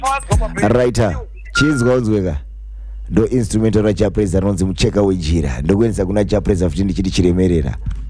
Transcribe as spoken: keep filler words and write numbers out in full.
Right. Chizwa unzweka. Do instrumental ra chapreza ronzi mucheka wijira. Ndokwenza kuna chapreza futi ndichiti chiremerera.